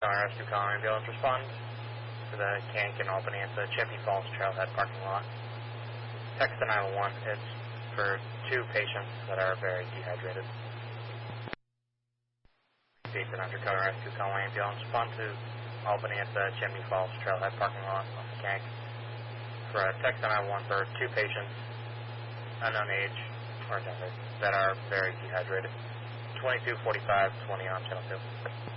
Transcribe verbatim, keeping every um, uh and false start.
Undercover Rescue Call Ambulance respond to the Kank and Albany at the Chippy Falls Trailhead parking lot. Text to nine one one. It's for two patients that are very dehydrated. Jason Undercover Rescue Call Ambulance respond to Albany at the Chimney Falls Trailhead parking lot off the Kank for a text to nine one one for two patients, unknown age or gender, that are very dehydrated. twenty-two forty-five twenty on channel two.